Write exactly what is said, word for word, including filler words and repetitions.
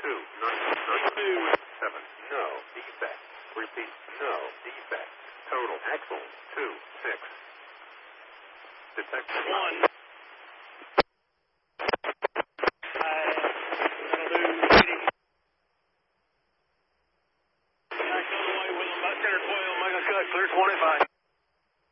two, nine, nine, two, seven, no, defect. Repeat, no, defect. Total, axle, two, six. Detect one.